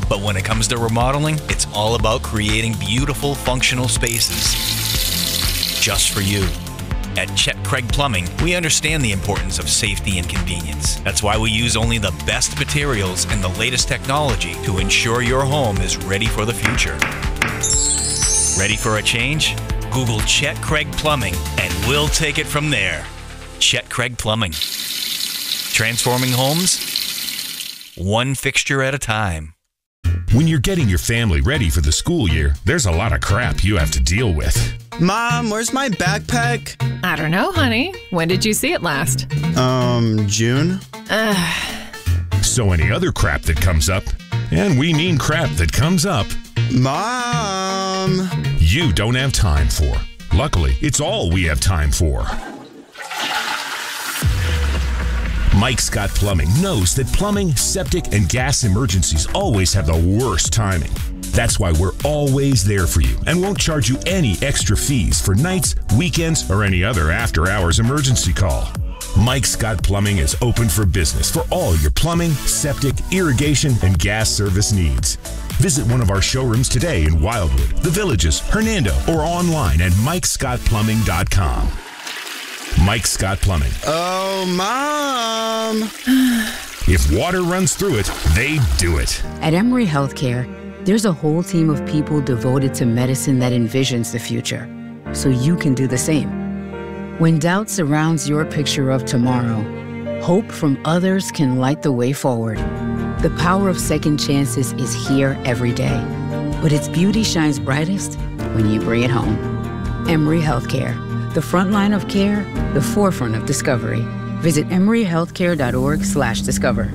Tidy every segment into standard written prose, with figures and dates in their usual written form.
But when it comes to remodeling, it's all about creating beautiful, functional spaces just for you. At Chet Craig Plumbing, we understand the importance of safety and convenience. That's why we use only the best materials and the latest technology to ensure your home is ready for the future. Ready for a change? Google Chet Craig Plumbing and we'll take it from there. Chet Craig Plumbing. Transforming homes, one fixture at a time. When you're getting your family ready for the school year, there's a lot of crap you have to deal with. Mom, where's my backpack? I don't know, honey. When did you see it last? June? So any other crap that comes up, and we mean crap that comes up, Mom! you don't have time for. Luckily, it's all we have time for. Mike Scott Plumbing knows that plumbing, septic, and gas emergencies always have the worst timing. That's why we're always there for you and won't charge you any extra fees for nights, weekends, or any other after-hours emergency call. Mike Scott Plumbing is open for business for all your plumbing, septic, irrigation, and gas service needs. Visit one of our showrooms today in Wildwood, The Villages, Hernando, or online at MikeScottPlumbing.com. Mike Scott Plumbing. Oh, Mom! If water runs through it, they do it. At Emory Healthcare, there's a whole team of people devoted to medicine that envisions the future, so you can do the same. When doubt surrounds your picture of tomorrow, hope from others can light the way forward. The power of second chances is here every day, but its beauty shines brightest when you bring it home. Emory Healthcare, the front line of care, the forefront of discovery. Visit emoryhealthcare.org/discover.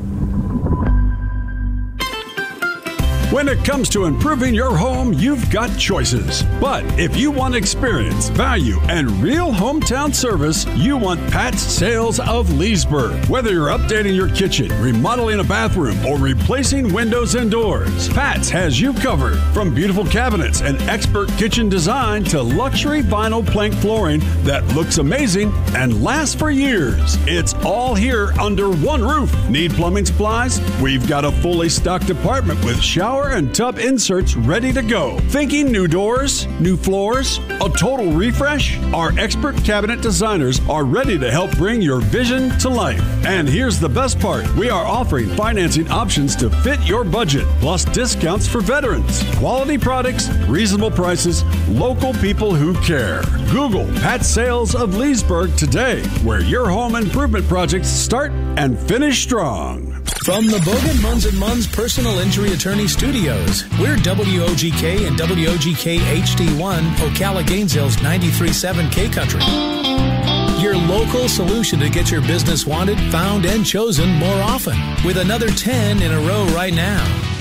When it comes to improving your home, you've got choices. But if you want experience, value, and real hometown service, you want Pat's Sales of Leesburg. Whether you're updating your kitchen, remodeling a bathroom, or replacing windows and doors, Pat's has you covered. From beautiful cabinets and expert kitchen design to luxury vinyl plank flooring that looks amazing and lasts for years. It's all here under one roof. Need plumbing supplies? We've got a fully stocked department with shower and tub inserts ready to go. Thinking new doors, new floors, a total refresh? Our expert cabinet designers are ready to help bring your vision to life. And here's the best part. We are offering financing options to fit your budget, plus discounts for veterans. Quality products, reasonable prices, local people who care. Google Pat Sales of Leesburg today, where your home improvement projects start and finish strong. From the Bogan Munz & Munz Personal Injury Attorney Studios, we're WOGK and WOGK HD1, Ocala Gainesville's 93.7 K-Country. Your local solution to get your business wanted, found, and chosen more often. With another 10 in a row right now.